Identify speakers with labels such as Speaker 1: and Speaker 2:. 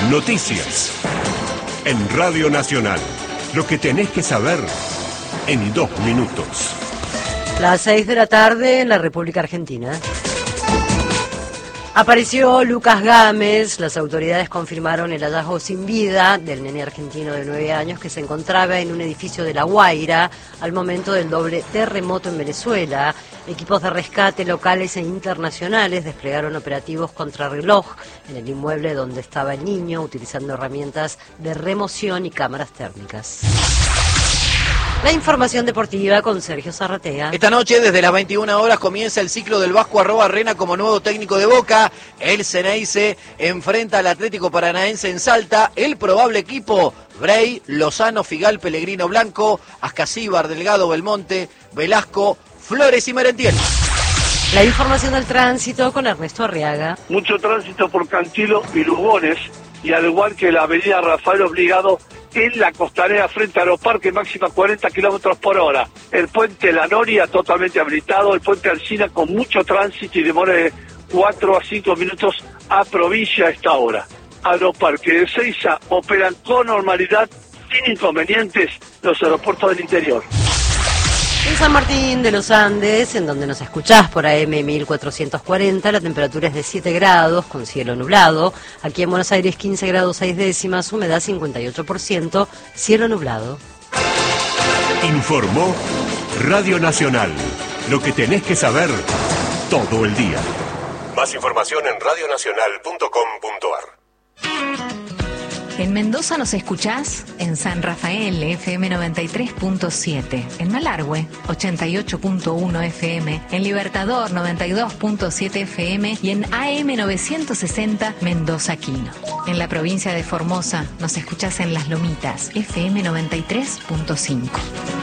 Speaker 1: Noticias. En Radio Nacional. Lo que tenés que saber en 2 minutos.
Speaker 2: Las 6 de la tarde en la República Argentina. Apareció Lucas Gámez. Las autoridades confirmaron el hallazgo sin vida del nene argentino de 9 años que se encontraba en un edificio de La Guaira al momento del doble terremoto en Venezuela. Equipos de rescate locales e internacionales desplegaron operativos contrarreloj en el inmueble donde estaba el niño, utilizando herramientas de remoción y cámaras térmicas. La información deportiva con Sergio Zarratea.
Speaker 3: Esta noche, desde las 21 horas, comienza el ciclo del Vasco Arrobarrena como nuevo técnico de Boca. El Ceneice enfrenta al Atlético Paranaense en Salta. El probable equipo: Brey, Lozano, Figal, Pellegrino, Blanco, Ascasíbar, Delgado, Belmonte, Velasco, Flores y Merentiel.
Speaker 2: La información del tránsito con Ernesto Arriaga.
Speaker 4: Mucho tránsito por Cantilo y Lugones, y al igual que la avenida Rafael Obligado en la Costanera frente a Aeroparque, máxima 40 kilómetros por hora. El puente La Noria totalmente habilitado, el puente Alsina con mucho tránsito y demora de 4 a 5 minutos a Provincia a esta hora. Aeroparque de Ezeiza operan con normalidad, sin inconvenientes, los aeropuertos del interior.
Speaker 2: En San Martín de los Andes, en donde nos escuchás por AM 1440, la temperatura es de 7 grados, con cielo nublado. Aquí en Buenos Aires, 15 grados 6 décimas, humedad 58%, cielo nublado.
Speaker 1: Informó Radio Nacional. Lo que tenés que saber todo el día. Más información en radionacional.com.ar.
Speaker 5: En Mendoza nos escuchás en San Rafael, FM 93.7, en Malargüe, 88.1 FM, en Libertador, 92.7 FM y en AM 960, Mendoza Quino. En la provincia de Formosa nos escuchás en Las Lomitas, FM 93.5.